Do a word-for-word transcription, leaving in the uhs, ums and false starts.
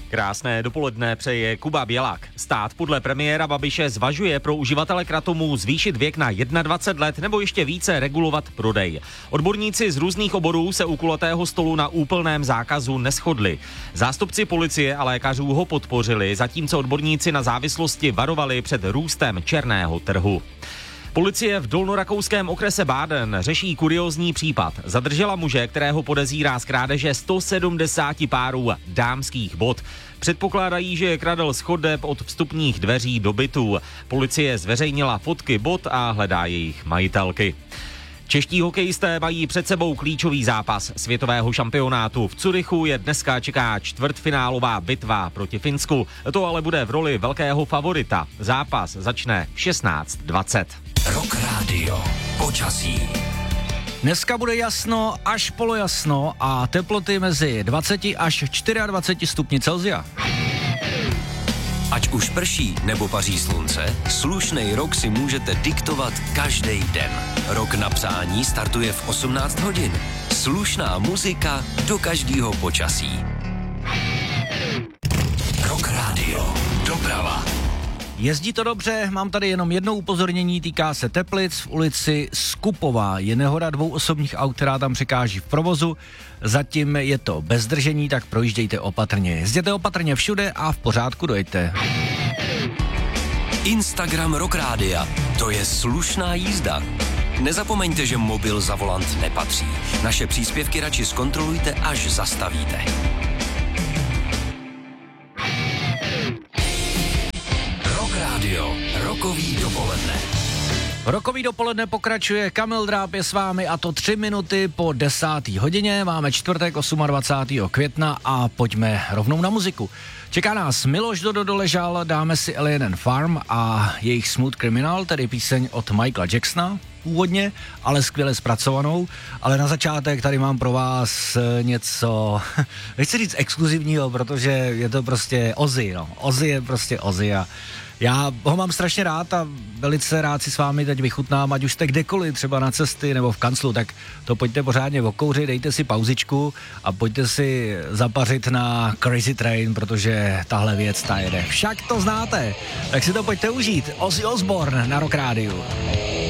Krásné dopoledne přeje Kuba Bělák. Stát podle premiéra Babiše zvažuje pro uživatele kratomů zvýšit věk na dvacet jedna let nebo ještě více regulovat prodej. Odborníci z různých oborů se u kulatého stolu na úplném zákazu neshodli. Zástupci policie a lékařů ho podpořili, zatímco odborníci na závislosti varovali před růstem černého trhu. Policie v dolnorakouském okrese Báden řeší kuriózní případ. Zadržela muže, kterého podezírá z krádeže sto sedmdesát párů dámských bot. Předpokládají, že je kradl z chodeb od vstupních dveří do bytů. Policie zveřejnila fotky bot a hledá jejich majitelky. Čeští hokejisté mají před sebou klíčový zápas světového šampionátu. V Curychu je dneska čeká čtvrtfinálová bitva proti Finsku. To ale bude v roli velkého favorita. Zápas začne v šestnáct dvacet. Rock Radio. Počasí. Dneska bude jasno až polojasno a teploty mezi dvacet až dvacet čtyři stupni Celsia. Ať už prší nebo paří slunce, slušnej rok si můžete diktovat každý den. Rok na přání startuje v osmnáct hodin. Slušná muzika do každého počasí. Rock Radio. Doprava. Jezdí to dobře, mám tady jenom jedno upozornění, týká se Teplic v ulici Skupová. Je nehoda dvou osobních aut, která tam překáží v provozu. Zatím je to bez zdržení, tak projíždějte opatrně. Jezděte opatrně všude a v pořádku dojďte. Instagram Rock Rádia. To je slušná jízda. Nezapomeňte, že mobil za volant nepatří. Naše příspěvky radši zkontrolujte, až zastavíte. Radio, rokový dopoledne. Rokový dopoledne pokračuje, Kamil Dráb je s vámi a to tři minuty po desáté hodině. Máme čtvrtek dvacátého osmého května a pojďme rovnou na muziku. Čeká nás Miloš Dodo Doležal, dáme si Alien and Farm a jejich Smooth Criminal, tedy píseň od Michaela Jacksona, původně, ale skvěle zpracovanou. Ale na začátek tady mám pro vás něco, nechci říct exkluzivního, protože je to prostě Ozzy, no. Ozzy je prostě Ozzy a já ho mám strašně rád a velice rád si s vámi teď vychutnám, ať už jste kdekoliv, třeba na cesty nebo v kanclu, tak to pojďte pořádně okouřit, dejte si pauzičku a pojďte si zapařit na Crazy Train, protože tahle věc ta jede. Však to znáte, tak si to pojďte užít. Ozzy Osbourne na Rock Rádiu.